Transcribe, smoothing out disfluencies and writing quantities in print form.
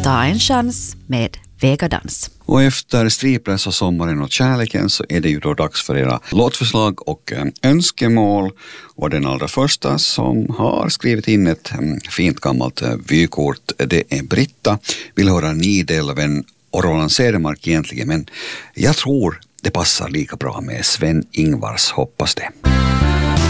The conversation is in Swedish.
Ta en chans med Vegadans. Och efter Stripless och sommaren och kärleken så är det ju då dags för era låtförslag och önskemål. Och den allra första som har skrivit in ett fint gammalt vykort, det är Britta. Vill höra Nidelven och Roland Cedermark egentligen, men jag tror det passar lika bra med Sven-Ingvars, hoppas det.